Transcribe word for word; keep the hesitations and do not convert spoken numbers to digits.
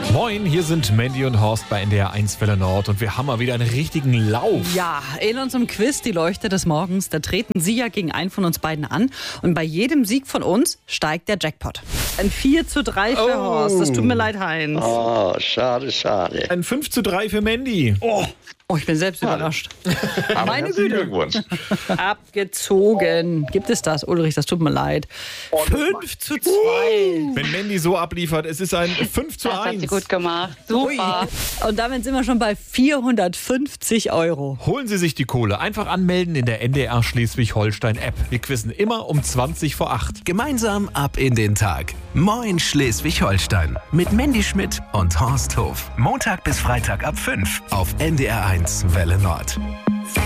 Moin, hier sind Mandy und Horst bei N D R eins Welle Nord und wir haben mal wieder einen richtigen Lauf. Ja, in unserem Quiz, die Leuchte des Morgens, da treten Sie ja gegen einen von uns beiden an. Und bei jedem Sieg von uns steigt der Jackpot. Ein vier zu drei für Oh. Horst. Das tut mir leid, Heinz. Oh, schade, schade. Ein fünf zu drei für Mandy. Oh, oh ich bin selbst überrascht. Aber Meine herzlichen Güte. Glückwunsch. Abgezogen. Gibt es das, Ulrich? Das tut mir leid. fünf zu zwei. Wenn Mandy so abliefert, es ist ein fünf zu Das hat sie eins. gut gemacht. Ui. Super. Und damit sind wir schon bei vierhundertfünfzig Euro. Holen Sie sich die Kohle. Einfach anmelden in der N D R Schleswig-Holstein-App. Wir quizzen immer um zwanzig vor acht. Gemeinsam ab in den Tag. Moin Schleswig-Holstein. Mit Mandy Schmidt und Horst Hof. Montag bis Freitag ab fünf auf N D R eins Welle Nord.